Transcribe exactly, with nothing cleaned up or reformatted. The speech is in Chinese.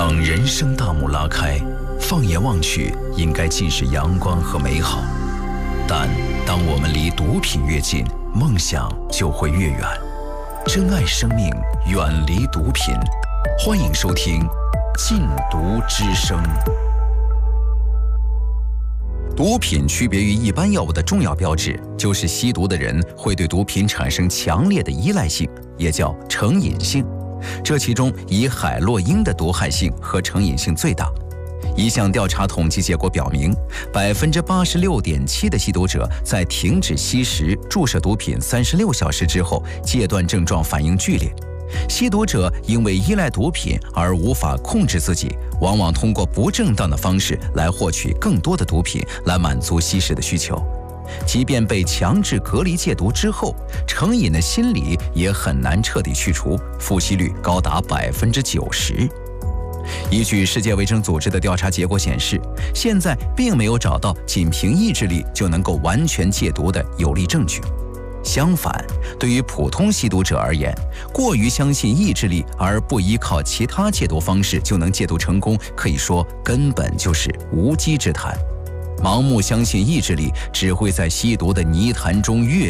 当人生大幕拉开，放眼望去，应该尽是阳光和美好。但当我们离毒品越近，梦想就会越远。珍爱生命，远离毒品。欢迎收听《禁毒之声》。毒品区别于一般药物的重要标志，就是吸毒的人会对毒品产生强烈的依赖性，也叫成瘾性。这其中以海洛因的毒害性和成瘾性最大。一项调查统计结果表明，百分之八十六点七的吸毒者在停止吸食注射毒品三十六小时之后，戒断症状反应剧烈。吸毒者因为依赖毒品而无法控制自己，往往通过不正当的方式来获取更多的毒品，来满足吸食的需求。即便被强制隔离戒毒之后，成瘾的心理也很难彻底去除，复吸率高达百分之九十。依据世界卫生组织的调查结果显示，现在并没有找到仅凭意志力就能够完全戒毒的有力证据。相反，对于普通吸毒者而言，过于相信意志力而不依靠其他戒毒方式就能戒毒成功，可以说根本就是无稽之谈。盲目相信意志力，只会在吸毒的泥潭中越